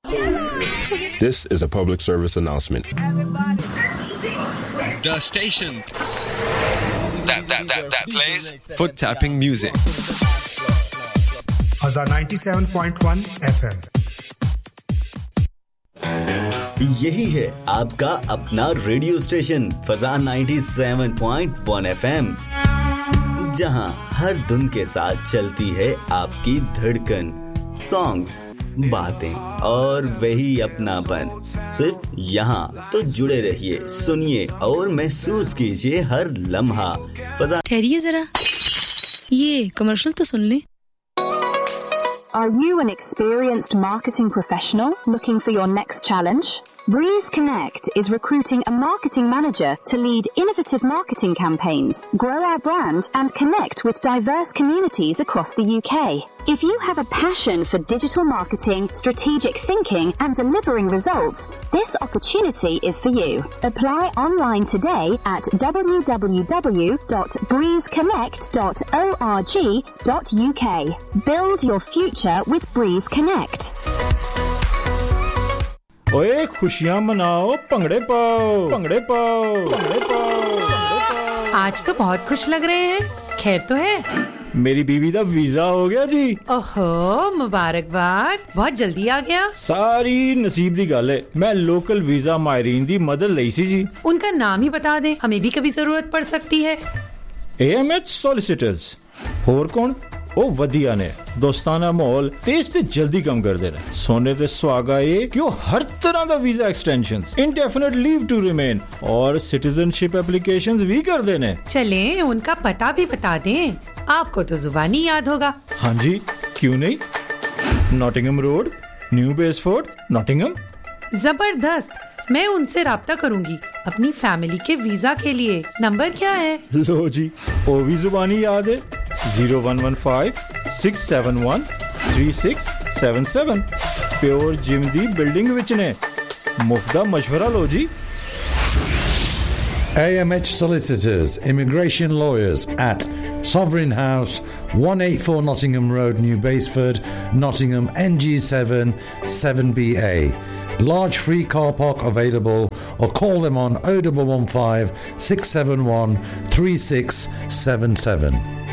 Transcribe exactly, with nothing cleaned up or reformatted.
This is a public service announcement. The station that that that that plays foot tapping music. Fazza ninety-seven point one F M. यही है आपका अपना radio station फजा ninety-seven point one F M, जहां हर धुन के साथ चलती है आपकी धड़कन, सॉन्ग्स, बातें और वही अपनापन। सिर्फ यहाँ तो जुड़े रहिए, सुनिए और महसूस कीजिए हर लम्हा। फजा ठहरिए जरा, ये कमर्शियल तो सुन ले। Are you an experienced marketing professional looking for your next challenge? Breeze Connect is recruiting a marketing manager to lead innovative marketing campaigns, grow our brand, and connect with diverse communities across the U K. If you have a passion for digital marketing, strategic thinking, and delivering results, this opportunity is for you. Apply online today at w w w dot breeze connect dot org dot u k. Build your future with Breeze Connect. ओए खुशियां मनाओ, भंगड़े पाओ, भंगड़े पाओ, भंगड़े पाओ। आज तो बहुत खुश लग रहे हैं, खैर तो है? मेरी बीवी दा वीजा हो गया जी। ओहो, मुबारकबाद, बहुत जल्दी आ गया। सारी नसीब दी गल है। मैं लोकल वीजा मायरीन दी मदद लई सी जी। उनका नाम ही बता दें, हमें भी कभी जरूरत पड़ सकती है। A M H solicitors. होर कौन? ओ वधिया ने दोस्ताना माहौल तेज ते जल्दी कम कर देना। सोने ते सुहागा ये कि वो हर तरह का visa extensions, indefinite leave to remain और सिटीजनशिप एप्लीकेशंस भी कर देने। चलें, उनका पता भी बता दें, आपको तो जुबानी याद होगा। हाँ जी, क्यों नहीं? Nottingham road, new बेसफोर्ड, Nottingham. जबरदस्त, मैं उनसे राब्ता करूंगी अपनी फैमिली के वीजा के लिए। नंबर क्या है? लो जी, वो भी जुबानी याद है। zero one one five six seven one three six seven seven। Pure gym दी बिल्डिंग विच ने मुफ्ता मशवरा लो जी। A M H Solicitors, Immigration Lawyers at Sovereign House, one eighty-four Nottingham Road, New Basford, Nottingham N G seven seven B A. Large free car park available, or call them on oh one one five six seven one three six seven seven.